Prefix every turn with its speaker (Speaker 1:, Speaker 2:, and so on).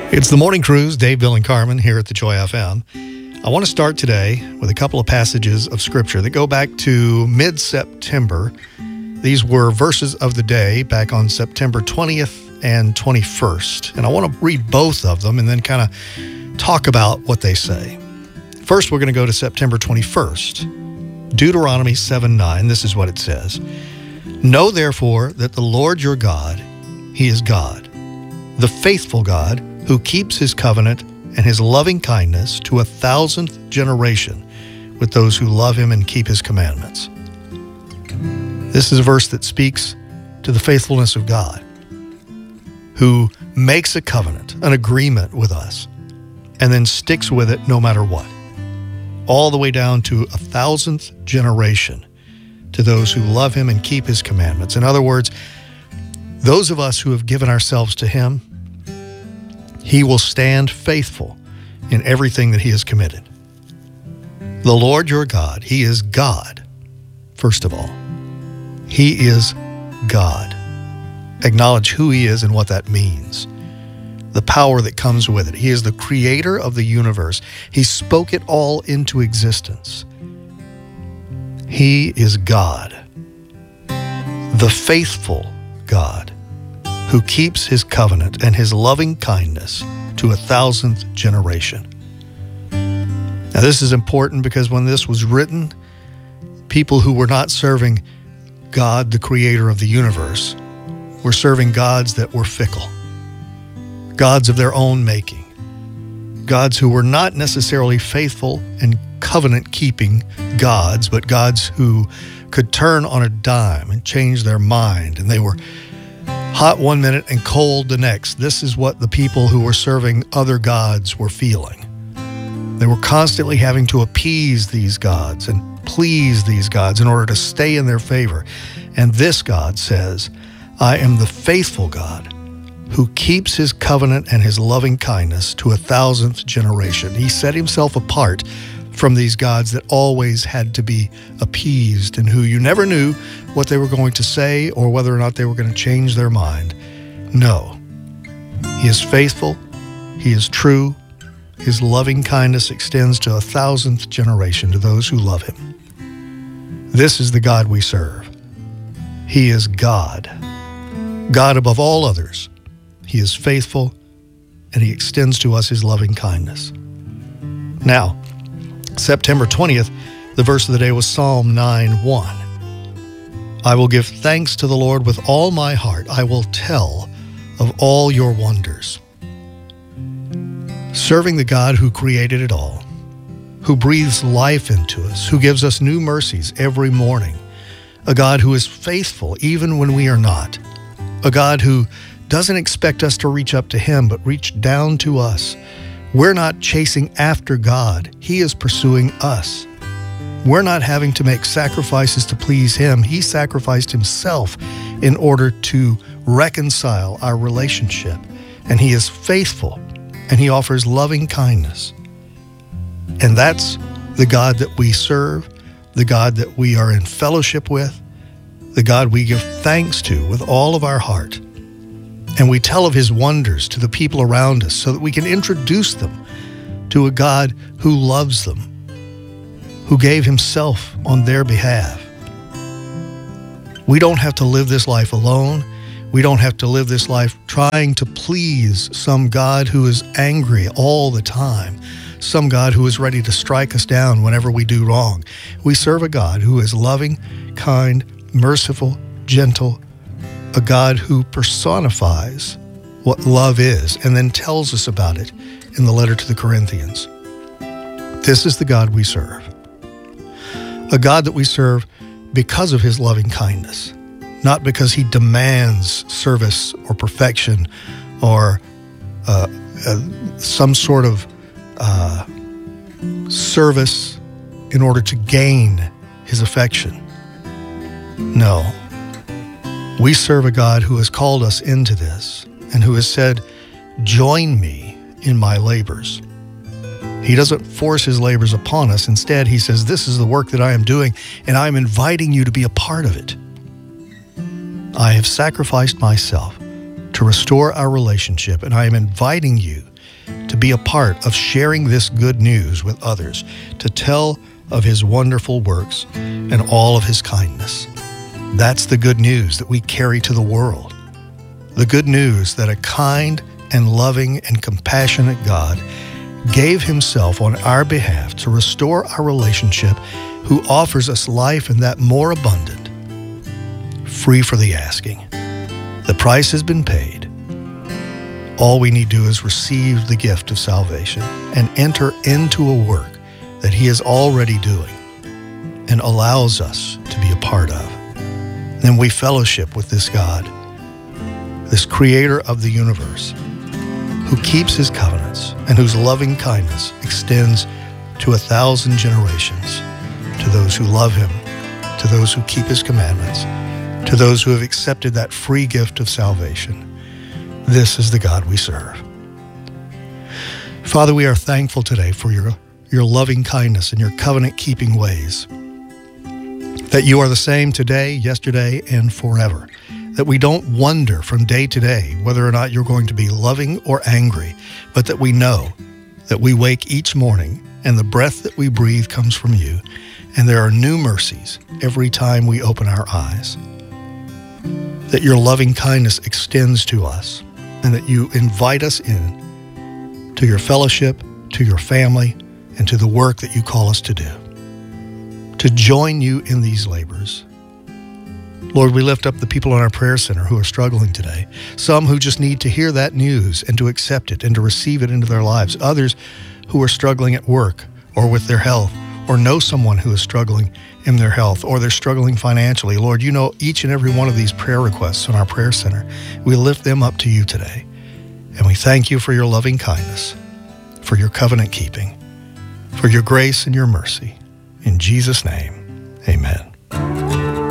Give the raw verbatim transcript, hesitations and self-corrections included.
Speaker 1: It's the Morning Cruise, Dave, Bill, and Carmen here at the Joy F M. I want to start today with a couple of passages of Scripture that go back to mid-September. These were verses of the day back on September twentieth and twenty-first. And I want to read both of them and then kind of talk about what they say. First, we're going to go to September twenty-first. Deuteronomy seven nine, this is what it says. Know therefore that the Lord your God, He is God, the faithful God, who keeps His covenant and His loving kindness to a thousandth generation with those who love Him and keep His commandments. This is a verse that speaks to the faithfulness of God, who makes a covenant, an agreement with us, and then sticks with it no matter what, all the way down to a thousandth generation to those who love Him and keep His commandments. In other words, those of us who have given ourselves to Him, He will stand faithful in everything that He has committed. The Lord your God, He is God, first of all. He is God. Acknowledge who He is and what that means. The power that comes with it. He is the creator of the universe. He spoke it all into existence. He is God, the faithful God, who keeps His covenant and His loving kindness to a thousandth generation. Now, this is important because when this was written, people who were not serving God, the creator of the universe, were serving gods that were fickle, gods of their own making, gods who were not necessarily faithful and covenant-keeping gods, but gods who could turn on a dime and change their mind, and they were hot one minute and cold the next. This is what the people who were serving other gods were feeling. They were constantly having to appease these gods and please these gods in order to stay in their favor. And this God says, I am the faithful God who keeps His covenant and His loving kindness to a thousandth generation. He set Himself apart from these gods that always had to be appeased and who you never knew what they were going to say or whether or not they were going to change their mind. No. He is faithful. He is true. His loving kindness extends to a thousandth generation to those who love Him. This is the God we serve. He is God. God above all others. He is faithful, and He extends to us His loving kindness. Now, September twentieth, the verse of the day was Psalm nine one. I will give thanks to the Lord with all my heart. I will tell of all your wonders. Serving the God who created it all, who breathes life into us, who gives us new mercies every morning, a God who is faithful even when we are not, a God who doesn't expect us to reach up to Him, but reach down to us. We're not chasing after God. He is pursuing us. We're not having to make sacrifices to please Him. He sacrificed Himself in order to reconcile our relationship. And He is faithful, and He offers loving kindness. And that's the God that we serve, the God that we are in fellowship with, the God we give thanks to with all of our heart. And we tell of His wonders to the people around us so that we can introduce them to a God who loves them, who gave Himself on their behalf. We don't have to live this life alone. We don't have to live this life trying to please some God who is angry all the time, some God who is ready to strike us down whenever we do wrong. We serve a God who is loving, kind, merciful, gentle, a God who personifies what love is and then tells us about it in the letter to the Corinthians. This is the God we serve. A God that we serve because of His loving kindness, not because He demands service or perfection or uh, uh, some sort of uh, service in order to gain His affection. No. We serve a God who has called us into this and who has said, join me in my labors. He doesn't force His labors upon us. Instead, He says, this is the work that I am doing, and I am inviting you to be a part of it. I have sacrificed myself to restore our relationship, and I am inviting you to be a part of sharing this good news with others, to tell of his wonderful works and all of his kindness. That's the good news that we carry to the world. The good news that a kind and loving and compassionate God gave himself on our behalf to restore our relationship, who offers us life and that more abundant, free for the asking. The price has been paid. All we need to do is receive the gift of salvation and enter into a work that he is already doing and allows us to be a part of. Then we fellowship with this God, this creator of the universe, who keeps his covenants and whose loving kindness extends to a thousand generations, to those who love him, to those who keep his commandments, to those who have accepted that free gift of salvation. This is the God we serve. Father, we are thankful today for your, your loving kindness and your covenant-keeping ways, that you are the same today, yesterday, and forever, that we don't wonder from day to day whether or not you're going to be loving or angry, but that we know that we wake each morning and the breath that we breathe comes from you, and there are new mercies every time we open our eyes, that your loving kindness extends to us, and that you invite us in to your fellowship, to your family, and to the work that you call us to do, to join you in these labors. Lord, we lift up the people in our prayer center who are struggling today, some who just need to hear that news and to accept it and to receive it into their lives, others who are struggling at work or with their health, or know someone who is struggling in their health, or they're struggling financially. Lord, you know each and every one of these prayer requests in our prayer center. We lift them up to you today, and we thank you for your loving kindness, for your covenant keeping, for your grace and your mercy. In Jesus' name, amen.